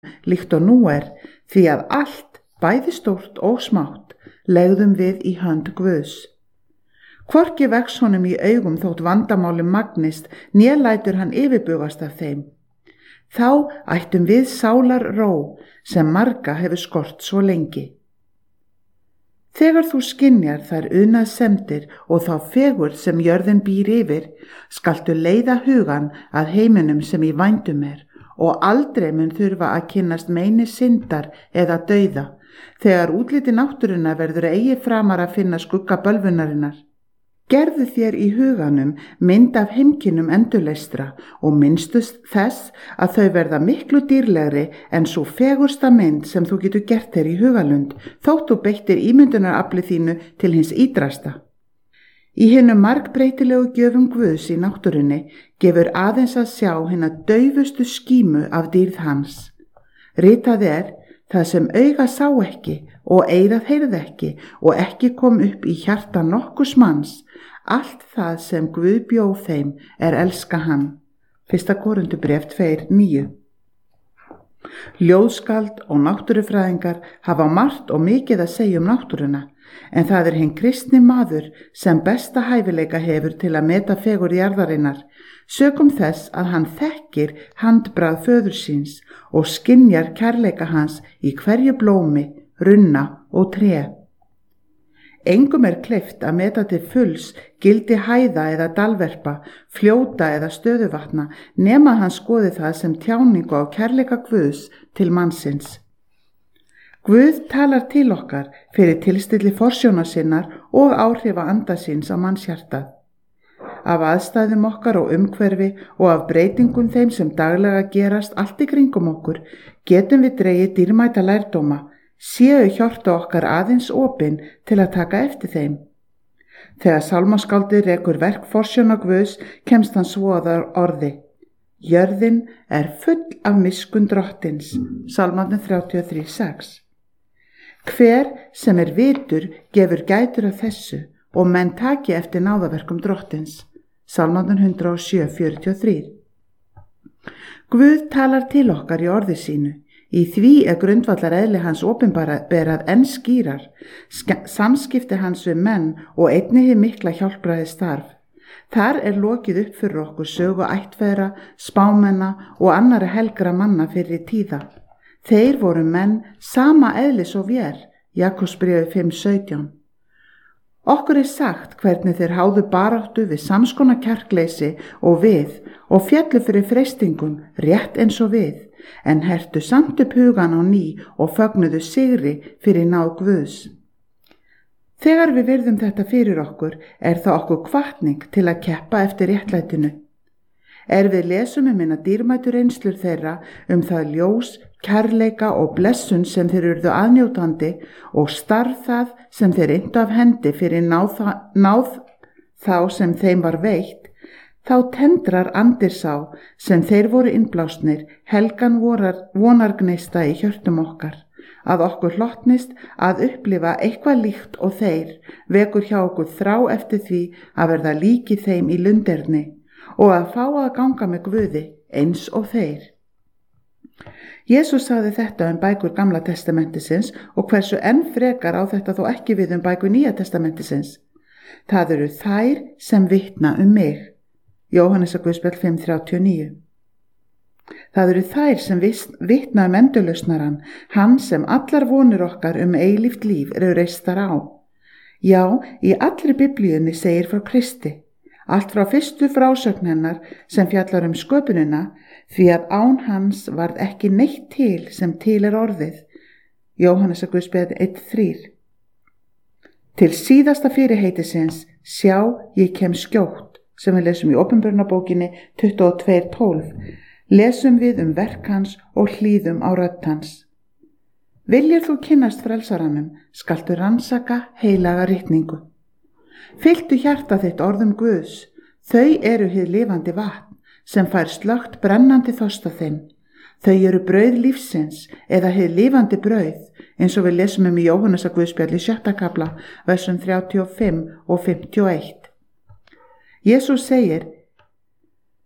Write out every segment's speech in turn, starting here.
líkt og nú því að allt, bæði stórt og smátt, legðum við í hönd Guðs. Hvorki vex honum í augum þótt vandamáli magnist, né lætur hann yfirbugast af þeim. Þá ættum við sálar ró, sem marga hefur skort svo lengi. Þegar þú skynjar þær unað semdir og þá fegurð sem jörðin býr yfir, skaltu leiða hugan að heiminum sem í vændum og aldrei mun þurfa að kynnast meini syndar eða dauða, þegar útliti náttúrunnar verður eigi framar að finna skugga bölvunarinnar. Gerðu þér í huganum mynd af heimkynnum endurleystra og minnstust þess að þau verða miklu dýrlegri en svo fegursta mynd sem þú getur gert þér í hugalund, þótt þú beittir ímyndunarafli þínu til hins ídrasta. Í hinum margbreytilegu gjöfum Guðs í náttúrunni gefur aðeins að sjá hina daufustu skímu af dýrð hans. Ritað það sem auga sá ekki og eyrað heyrði ekki og ekki kom upp í hjarta nokkurs manns, allt það sem Guð bjó þeim elska hann. 1. Korintubréf 2:9. Ljóðskald og náttúrufræðingar hafa margt og mikið að segja náttúruna, en það hinn kristni maður sem besta hæfileika hefur til að meta fegurð jarðarinnar, sökum þess að hann þekkir handbragð föður síns og skynjar kærleika hans í hverju blómi, runna og tré. Engum kleift að meta til fulls gildi hæða eða dalverpa, fljóta eða stöðuvatna, nema hann skoði það sem tjáningu á kærleika Guðs til mannsins. Guð talar til okkar fyrir tilstilli forsjóna sinnar og áhrifa anda síns á mannshjartað. Af aðstæðum okkar og umhverfi og af breytingum þeim sem daglega gerast allt í kringum okkur, getum við dregið dýrmæta lærdóma, séu hjörtu okkar aðeins opin til að taka eftir þeim. Þegar sálmaskáldið rekur verk forsjóna Guðs, kemst hann svo að orði: Jörðin full af miskunn drottins, Sálmarnir 33:6. Hver sem vitur gefur gætur af þessu og menn taki eftir náðaverkum drottins, Sálmarnir 107:43. Guð talar til okkar í orði sínu. Í því grundvallar eðli hans opinberað enn skýrar, samskipti hans við menn og einnig hið mikla hjálpræði starf. Þar lokið upp fyrir okkur sögu ættfeðra, spámenna og annara helgra manna fyrir tíða. Þeir voru menn sama eðlis og vér, Jakobsbréfi 5:17. Okkur sagt hvernig þeir háðu baráttu við samskona kjarkleysi og fjallu fyrir freistingum rétt eins og við, en hertu samt upp hugan á ný og fögnuðu sigri fyrir náð Guðs. Þegar við virðum þetta fyrir okkur það okkur hvatning til að keppa eftir réttlætinu. Við lesum minna dýrmætu reynslur þeirra það ljós, kærleika og blessun sem þeir urðu aðnjótandi og starf það sem þeir inntu af hendi fyrir náð þá sem þeim var veitt, þá tendrar andir sá sem þeir voru innblásnir helgan vonargneista í hjörtum okkar, að okkur hlottnist að upplifa eitthvað líkt og þeir, vekur hjá okkur þrá eftir því að verða líki þeim í lunderni og að fá að ganga með Guði eins og þeir. Jesús sagði þetta bækur Gamla testamentisins og hversu enn frekar á þetta þó ekki við bækur Nýja testamentisins. Það þær sem vitna mig. Jóhannesarguðspjall 5:39. Það þær sem vitna endurlausnarann, hann sem allar vonir okkar eilíft líf reistar á. Já, í allri Biblíunni segir frá Kristi, allt frá fyrstu frásögn hennar sem fjallar sköpunina, því að án hans varð ekki neitt til sem til orðið. Jóhannesarguðspjall 1:3. Til síðasta fyrirheitisins, sjá, ég kem skjótt, sem við lesum í Opinberunarbókinni 22:12, lesum við verk hans og hlýðum á rödd hans. Viljir þú kynnast frelsaranum, skaltu rannsaka heilaga ritningu. Fylltu hjarta þitt orðum Guðs, þau hið lifandi vatn, sem fær slökkt brennandi þorsta þinn. Þau brauð lífsins eða hið lifandi brauð, eins og við lesum í Jóhannesarguðspjalli 6. kafla, versum 35 og 51. Jesús segir: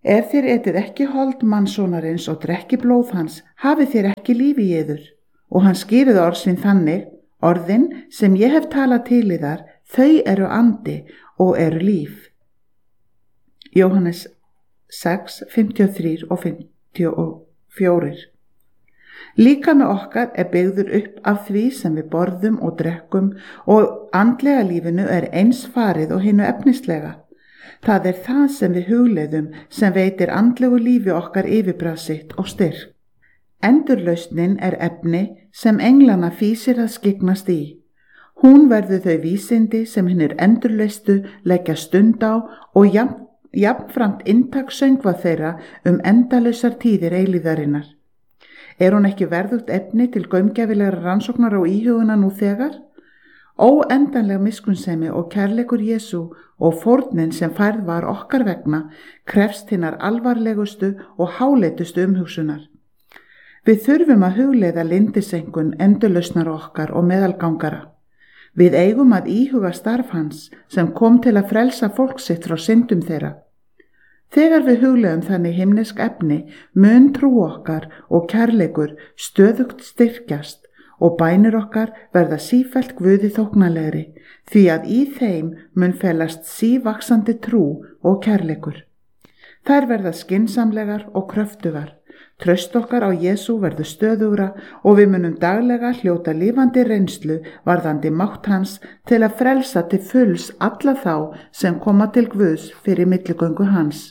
Ef þér etið ekki hold mannsonarins og drekki blóð hans, hafið þér ekki líf í yður. Og hann skýrði orð sín þannig: orðin sem ég hef talað til yðar, þau eru andi og eru líf. Jóhannes 6, 53 og 54. Líkami okkar er byggður upp af því sem við borðum og drekkum og andlega lífinu er eins farið og hinu efnislega. Það er það sem við hugleiðum sem veitir andlegu lífi okkar yfirbragð sitt og styrk. Endurlausnin er efni sem englana fýsir að skyggnast í. Hún verður þau vísindi sem hinnir endurlaustu leggja stund á og jafnframt inntak söngvað þeirra endalausar tíðir eilíðarinnar. Er hún ekki verðugt efni til gaumgæfilegra rannsóknar og íhuguna nú þegar? Óendanleg miskunnsemi og kærleikur Jesú og fórnin sem færð var okkar vegna krefst hinnar alvarlegustu og háleitustu umhugsunar. Við þurfum að hugleiða lindisengun endurlausnar okkar og meðalgangara. Við eigum að íhuga starf hans sem kom til að frelsa fólk sitt frá syndum þeirra. Þegar við hugleiðum þannig himnesk efni mun trú okkar og kærleikur stöðugt styrkjast og bænir okkar verða sífellt Guði þóknanlegri því að í þeim mun felast sívaxandi trú og kærleikur. Þær verða skynsamlegar og kröftugar. Traust okkar á Jesú verður stöðugra og við munum daglega hljóta lifandi reynslu varðandi mátt hans til að frelsa til fulls alla þá sem koma til Guðs fyrir milligöngu hans.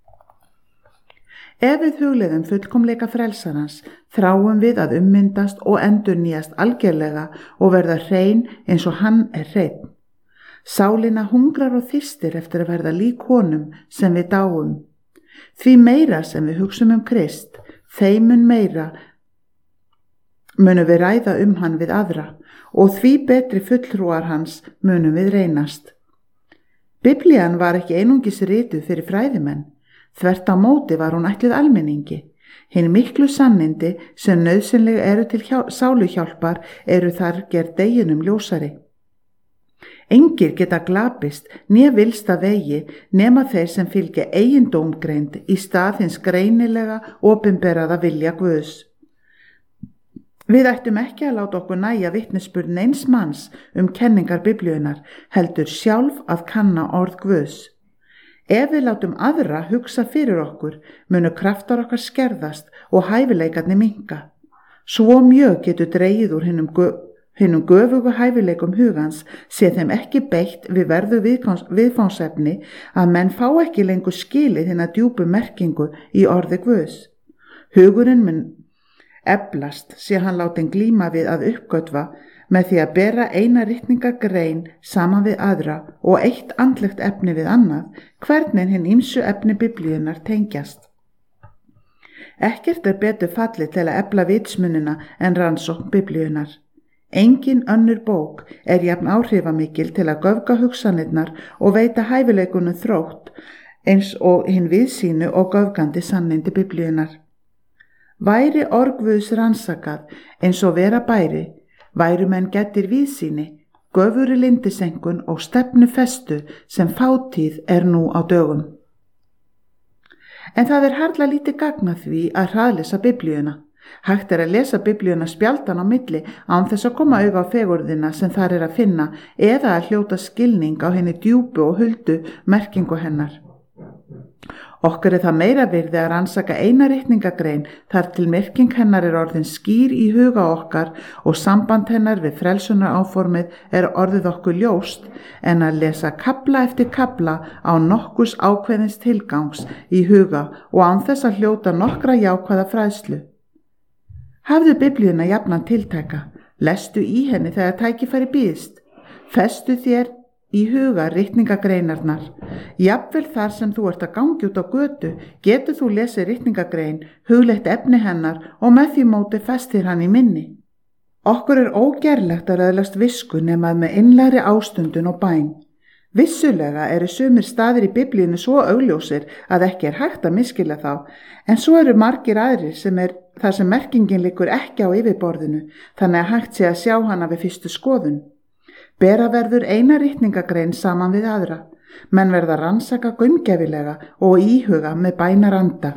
Ef við hugleiðum fullkomleika frelsarans, þráum við að ummyndast og endurnýjast algerlega og verða hrein eins og hann er hreinn. Sálina hungrar og þyrstir eftir að verða lík honum sem við dáum. Því meira sem við hugsum Krist, þeim mun meira munum við ræða hann við aðra og því betri fulltrúar hans munum við reynast. Biblían var ekki einungis rituð fyrir fræðimenn. Þvert á móti var hún ætluð almenningi. Hin miklu sannindi sem nauðsynleg eru til sáluhjálpar eru þar gerð deginum ljósari. Engir geta glapist né vilsta vegi nema þeir sem fylgja eigin dómgreind í stað hins greinilega opinberaða vilja Guðs. Við ættum ekki að láta okkur nægja vitnisburð neins manns kenningar Biblíunnar, heldur sjálf að kanna orð Guðs. Ef við látum aðra hugsa fyrir okkur, munu kraftar okkar skerðast og hæfileikarnir minnka. Svo mjög getur dregið úr hinum göfugu hæfileikum hugans sé þeim ekki beitt við verðu viðfangsefni að menn fá ekki lengur skilið hina djúpu merkingu í orði Guðs. Hugurinn mun eflast sé hann látin glíma við að uppgötva með því að bera eina ritningagrein saman við aðra og eitt andlegt efni við annað, hvernig hinn ýmsu efni Biblíunnar tengjast. Ekkert er betur fallið til að efla vitsmunina en rannsókn Biblíunnar. Engin önnur bók er jafn áhrifamikil til að göfga hugsanirnar og veita hæfileikunum þrótt eins og hinn viðsýnu og göfgandi sannindi Biblíunnar. Væri orð Guðs rannsakað eins og vera bæri, væru menn gæddir víðsýni, göfuri lindisenkun og stefnu festu sem fátíð er nú á dögum. En það er harla lítið gagn að því að hraðlesa Biblíuna. Hægt er að lesa Biblíuna spjaldan á milli án þess að koma auga á fegurðina sem þar er að finna eða að hljóta skilning á henni djúpu og huldu merkingu hennar. Okkur er það meira virði að rannsaka eina ritningagrein þar til merking hennar er orðin skýr í huga okkar og samband hennar við frelsunar áformið er orðið okkur ljóst en að lesa kafla eftir kafla á nokkurs ákveðins tilgangs í huga og án þess að hljóta nokkra jákvæða fræðslu. Hafðu Biblíuna jafnan tiltæka, lestu í henni þegar tækifæri býðst, festu þér í huga ritningagreinarnar. Jafnvel þar sem þú ert að gangi út á götu, getur þú lesið ritningagrein, hugleitt efni hennar og með því móti festir hann í minni. Okkur er ógerlegt að öðlast visku nema með innlægri ástundun og bæn. Vissulega eru sumir staðir í Biblíunni svo augljósir að ekki er hægt að misskilja þá, en svo eru margir aðrir þar sem merkingin liggur ekki á yfirborðinu, þannig að hægt sé að sjá hana við fyrstu skoðun. Bera verður eina ritningagrein saman við aðra. Menn verða að rannsaka gaumgæfilega og íhuga með bænaranda.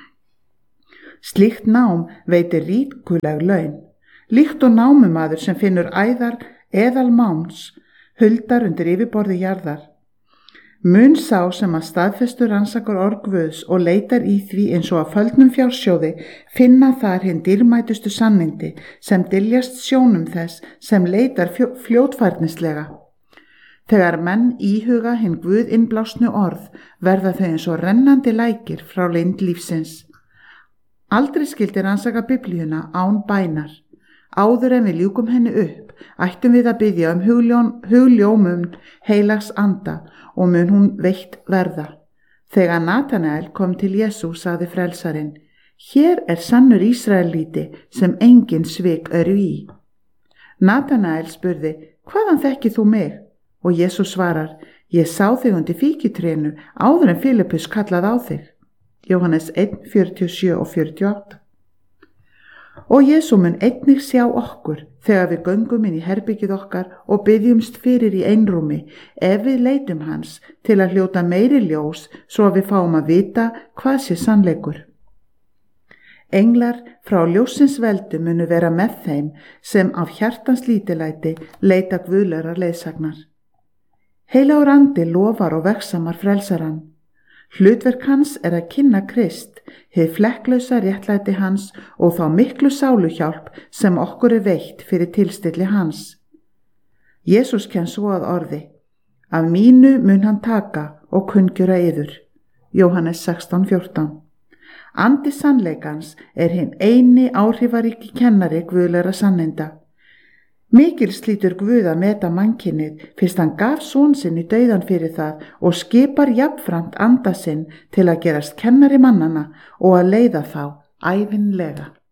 Slíkt nám veitir ríkuleg laun, líkt og námumaður sem finnur æðar eðalmáns huldar undir yfirborði jarðar. Mun sá sem að staðfestur rannsakar orð Guðs og leitar í því eins og að földnum fjársjóði finna þar hinn dýrmætustu sannindi sem dyljast sjónum þess sem leitar fljótfærnislega. Þegar menn íhuga hinn Guð innblásnu orð verða þau eins og rennandi lækir frá leynd lífsins. Aldrei skyldi rannsaka Biblíuna án bænar. Áður en við ljúkum henni upp, ættum við að biðja hugljómun heilags anda og mun hún veitt verða. Þegar Natanael kom til Jesú sagði frelsarinn: Hér er sannur Ísraelíti sem engin svik eru í. Natanael spurði: Hvaðan þekkir þú mig? Og Jesú svarar: Ég sá þig undir fíkjutrénu áður en Filippus kallaði á þig. Jóhannes 1:47 og 48. Og Jesú mun einnig sjá okkur þegar við göngum inn í herbyggið okkar og biðjumst fyrir í einrúmi ef við leitum hans til að hljóta meiri ljós svo að við fáum að vita hvað sé sannleikur. Englar frá ljósins veldu munu vera með þeim sem af hjartans lítilæti leita guðlegar leiðsagnar. Heilagur andi lofar og vegsamar frelsarann. Hlutverk hans er að kynna Krist, hið flekklausa réttlæti hans og þá miklu sáluhjálp sem okkur er veitt fyrir tilstilli hans. Jesús kenn svo að orði: Af mínu mun hann taka og kunngjöra yður. Jóhannes 16:14. Andi sannleikans er hinn eini áhrifaríki kennari guðlegra sanninda. Mikil slítur Guð að meta mannkynið fyrst hann gaf son sinn í dauðan fyrir það og skipar jafnframt anda sinn til að gerast kennari mannana og að leiða þá ævinlega.